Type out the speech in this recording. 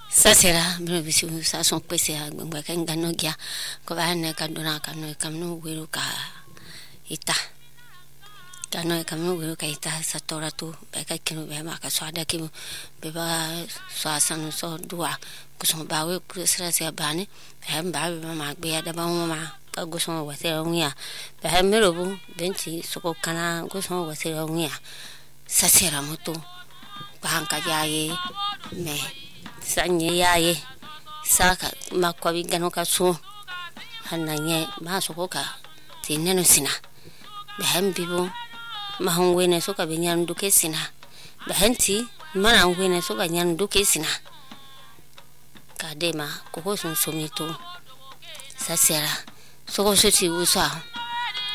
Sasera bisu sa son pese agba kan gano gya ko ba ne ka dona ka no kam no wiru ka ita kano kam no wiru ka ita sa tora tu ba ka kinu ba ma ka so ada ki be ba so asan so dua ko so ba we ku sra se ba ne ba ba ma be ya da ba ma ka go so wa se onya ba me ro bu benti so ko kana go so wa se onya sasera moto ba ka ya ye me sanye yaye saka makwabi gano ka so hananye ma so ko ka tineno sina bahan bibo mahongwe ne so ka binyan duke sina bahanti mana ngwe ne so ka nyan duke sina kadema ko ko sun somito sasera so ko so ti usa